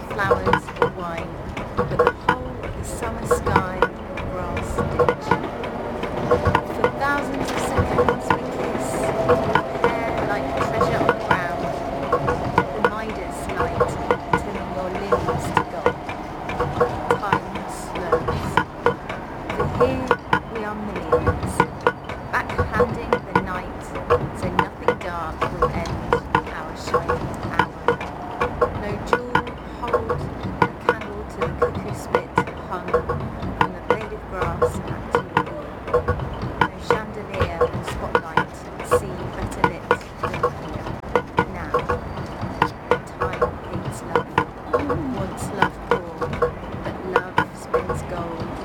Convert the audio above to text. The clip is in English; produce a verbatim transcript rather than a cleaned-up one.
flowers or wine, but the whole of the summer sky grass ditch. For thousands of seconds we kiss, hair like treasure on the ground, the Midas light turning your limbs to gold. Time slows. For here we are millions, backhanding the night, so nothing dark will end our shining hour. No jewel hold a candle to the cuckoo spit hung from the blade of grass at your ear. No chandelier or spotlight see better lit than here. Now, time hates love, wants love poor, but love spins gold